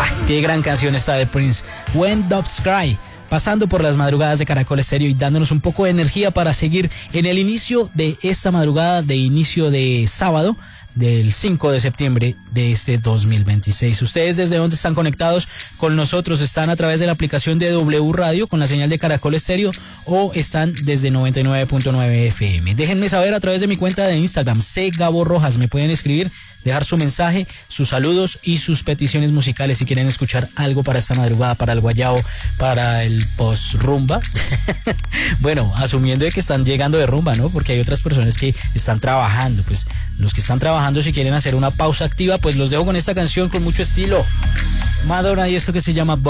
Qué gran canción esta de Prince, When Doves Cry. Pasando por las madrugadas de Caracol Estéreo y dándonos un poco de energía para seguir en el inicio de esta madrugada de inicio de sábado del 5 de septiembre de este 2026. ¿Ustedes desde dónde están conectados con nosotros? ¿Están a través de la aplicación de W Radio con la señal de Caracol Estéreo o están desde 99.9 FM? Déjenme saber a través de mi cuenta de Instagram, @Gabo_Rojas. Me pueden escribir, dejar su mensaje, sus saludos y sus peticiones musicales si quieren escuchar algo para esta madrugada, para el guayao, para el post-rumba. Bueno, asumiendo de que están llegando de rumba, ¿no? Porque hay otras personas que están trabajando. Pues los que están trabajando, si quieren hacer una pausa activa, pues los dejo con esta canción con mucho estilo. Madonna y esto que se llama